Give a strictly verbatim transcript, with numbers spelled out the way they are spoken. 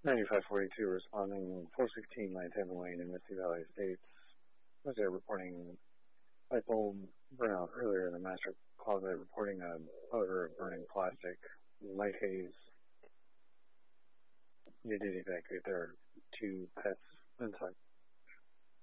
ninety-five forty-two responding four sixteen Lantana Lane in Misty Valley Estates. Was there reporting light bulb burnout earlier in the master closet, reporting a odor of burning plastic, light haze. You did evacuate. There are two pets inside.